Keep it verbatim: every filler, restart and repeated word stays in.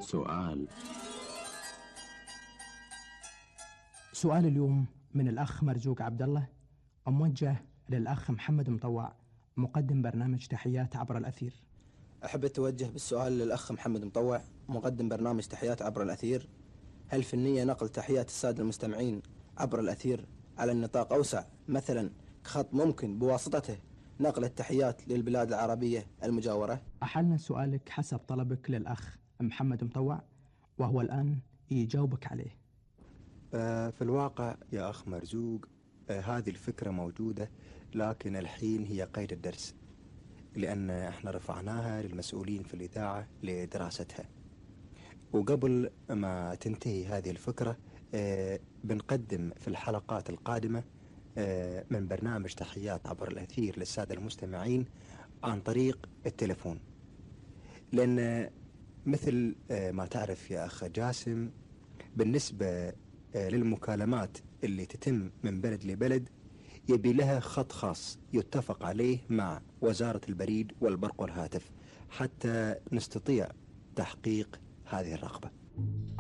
سؤال سؤال اليوم من الأخ مرزوق عبد الله، موجه للأخ محمد مطوع، مقدم برنامج تحيات عبر الأثير. أحب أتوجه بالسؤال للأخ محمد مطوع، مقدم برنامج تحيات عبر الأثير. هل في النية نقل تحيات السادة المستمعين عبر الأثير على النطاق أوسع، مثلا كخط ممكن بواسطته نقل التحيات للبلاد العربية المجاورة؟ أحلنا سؤالك حسب طلبك للأخ محمد مطوع، وهو الآن يجاوبك عليه. آه في الواقع يا أخ مرزوق، آه هذه الفكرة موجودة، لكن الحين هي قيد الدرس، لأن احنا رفعناها للمسؤولين في الإذاعة لدراستها. وقبل ما تنتهي هذه الفكرة آه بنقدم في الحلقات القادمة آه من برنامج تحيات عبر الأثير للسادة المستمعين عن طريق التلفون، لأن مثل آه ما تعرف يا أخ جاسم، بالنسبة للمكالمات اللي تتم من بلد لبلد يبي لها خط خاص يتفق عليه مع وزارة البريد والبرق والهاتف حتى نستطيع تحقيق هذه الرغبة.